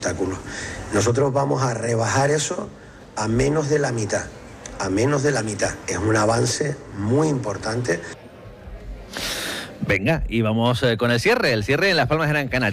espectáculos. Nosotros vamos a rebajar eso a menos de la mitad. A menos de la mitad. Es un avance muy importante. Venga, y vamos con el cierre en Las Palmas de Gran Canaria.